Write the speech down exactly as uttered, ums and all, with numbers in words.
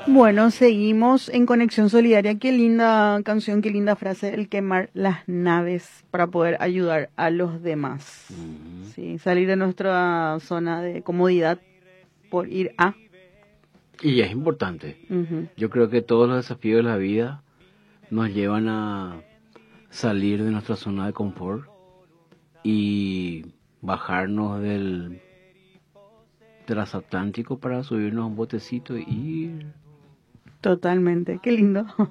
Bueno, seguimos en Conexión Solidaria. Qué linda canción, qué linda frase, el quemar las naves para poder ayudar a los demás. Ujú. Sí, salir de nuestra zona de comodidad por ir a. Y es importante. Ujú. Yo creo que todos los desafíos de la vida nos llevan a salir de nuestra zona de confort y bajarnos del transatlántico para subirnos a un botecito y ir. Totalmente, qué lindo.